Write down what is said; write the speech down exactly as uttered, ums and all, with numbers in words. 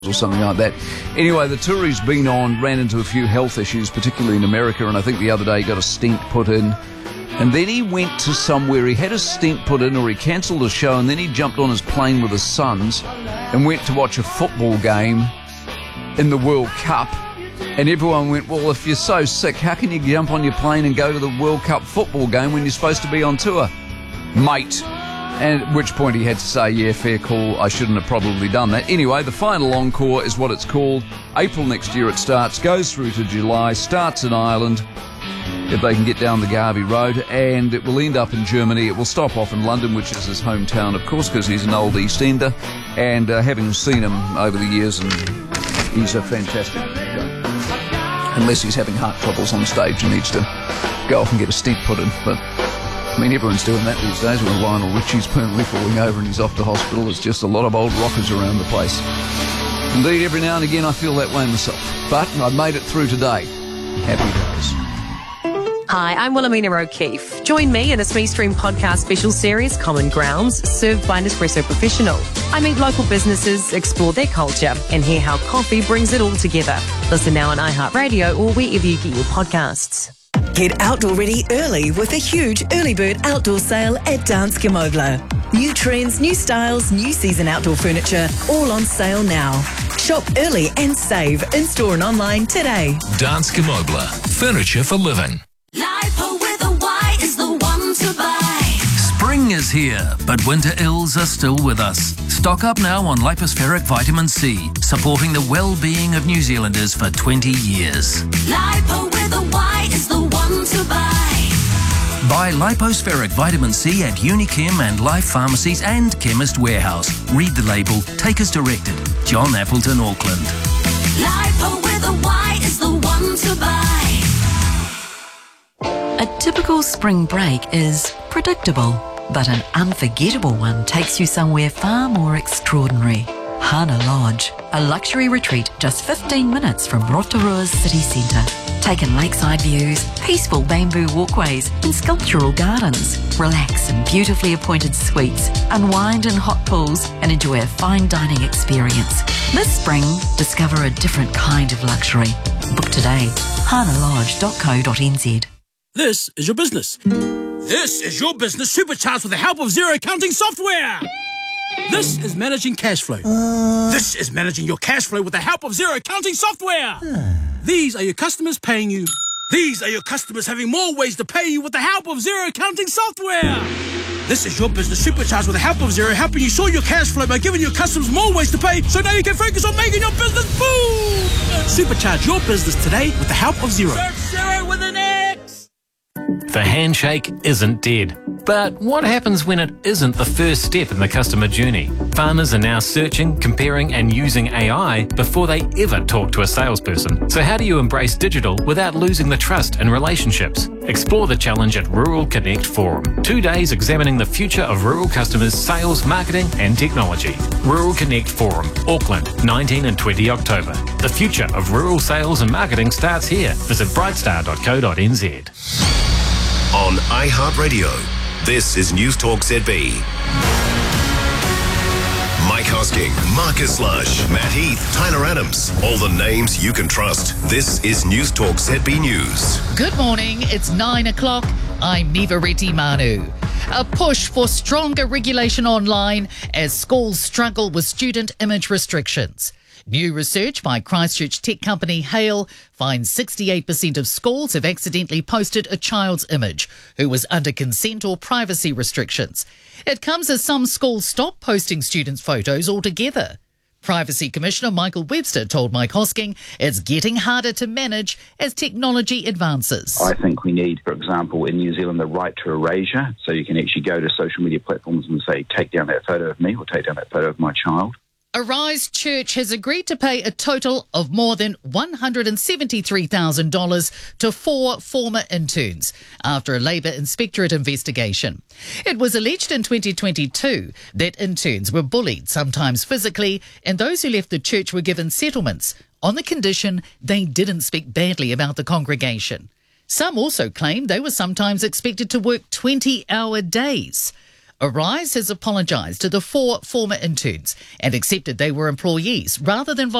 or something like that. Anyway, the tour he's been on ran into a few health issues, particularly in America, and I think the other day he got a stent put in. And then he went to somewhere, he had a stent put in, or he cancelled a show, and then he jumped on his plane with his sons and went to watch a football game in the World Cup. And everyone went, well, if you're so sick, how can you jump on your plane and go to the World Cup football game when you're supposed to be on tour? Mate. And at which point he had to say, yeah, fair call, I shouldn't have probably done that. Anyway, the final encore is what it's called. April next year it starts, goes through to July, starts in Ireland, if they can get down the Garvey Road, and it will end up in Germany. It will stop off in London, which is his hometown, of course, because he's an old East Ender. And uh, having seen him over the years, and he's a fantastic guy. Unless he's having heart troubles on stage and needs to go off and get a stent put in. But I mean, everyone's doing that these days when Lionel Richie's permanently falling over and he's off to hospital. It's just a lot of old rockers around the place. Indeed, every now and again I feel that way myself. But I've made it through today. Happy days. Hi, I'm Wilhelmina O'Keefe. Join me in a Smee Stream podcast special series, Common Grounds, served by Nespresso Professional. I meet local businesses, explore their culture, and hear how coffee brings it all together. Listen now on iHeartRadio or wherever you get your podcasts. Get outdoor ready early with a huge early bird outdoor sale at Danske Møbler. New trends, new styles, new season outdoor furniture, all on sale now. Shop early and save in-store and online today. Danske Møbler, furniture for living. Lipo with a Y is the one to buy. Spring is here, but winter ills are still with us. Stock up now on Lipospheric Vitamin C, supporting the well-being of New Zealanders for twenty years. Lipo with a Y is the one to buy. Buy Lipospheric Vitamin C at Unichem and Life Pharmacies and Chemist Warehouse. Read the label, take as directed. John Appleton, Auckland. Lipo with a Y is the one to buy. A typical spring break is predictable, but an unforgettable one takes you somewhere far more extraordinary. Hana Lodge, a luxury retreat just fifteen minutes from Rotorua's city centre. Take in lakeside views, peaceful bamboo walkways and sculptural gardens. Relax in beautifully appointed suites, unwind in hot pools and enjoy a fine dining experience. This spring, discover a different kind of luxury. Book today, hana lodge dot co dot n z. This is your business. This is your business supercharged with the help of Xero accounting software. This is managing cash flow. Uh... This is managing your cash flow with the help of Xero accounting software. Uh... These are your customers paying you. These are your customers having more ways to pay you with the help of Xero accounting software. This is your business supercharged with the help of Xero, helping you sort your cash flow by giving your customers more ways to pay, so now you can focus on making your business boom. Supercharge your business today with the help of Xero. Search Xero with an X. The handshake isn't dead. But what happens when it isn't the first step in the customer journey? Farmers are now searching, comparing and using A I before they ever talk to a salesperson. So how do you embrace digital without losing the trust and relationships? Explore the challenge at Rural Connect Forum. Two days examining the future of rural customers, sales, marketing and technology. Rural Connect Forum, Auckland, nineteen and twenty October. The future of rural sales and marketing starts here. Visit brightstar dot co dot n z. On iHeartRadio, this is News Talk Z B. Mike Hosking, Marcus Lush, Matt Heath, Tyler Adams. All the names you can trust. This is News Talk Z B News. Good morning. It's nine o'clock. I'm Nivareti Manu. A push for stronger regulation online as schools struggle with student image restrictions. New research by Christchurch tech company Hale finds sixty-eight percent of schools have accidentally posted a child's image who was under consent or privacy restrictions. It comes as some schools stop posting students' photos altogether. Privacy Commissioner Michael Webster told Mike Hosking it's getting harder to manage as technology advances. I think we need, for example, in New Zealand, the right to erasure, so you can actually go to social media platforms and say, take down that photo of me or take down that photo of my child. Arise Church has agreed to pay a total of more than one hundred seventy-three thousand dollars to four former interns after a Labour Inspectorate investigation. It was alleged in twenty twenty-two that interns were bullied, sometimes physically, and those who left the church were given settlements on the condition they didn't speak badly about the congregation. Some also claimed they were sometimes expected to work twenty-hour days. Arise has apologised to the four former interns and accepted they were employees rather than